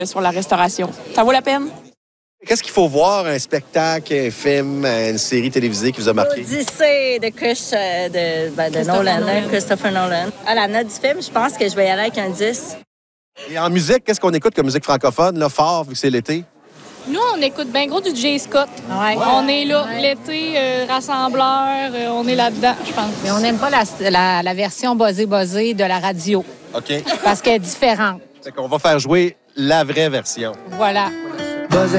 sur la restauration. Ça vaut la peine? Qu'est-ce qu'il faut voir, un spectacle, un film, une série télévisée qui vous a marqué? L'Odyssée de Nolan, Christopher Nolan. À la note du film, je pense que je vais y aller avec un 10. Et en musique, qu'est-ce qu'on écoute comme musique francophone, là, fort, vu que c'est l'été? Nous, on écoute bien gros du J. Scott. Ouais. On est là, l'été, rassembleur, on est là-dedans, je pense. Mais on n'aime pas la version buzzée de la radio. OK. Parce qu'elle est différente. Fait qu'on va faire jouer la vraie version. Voilà.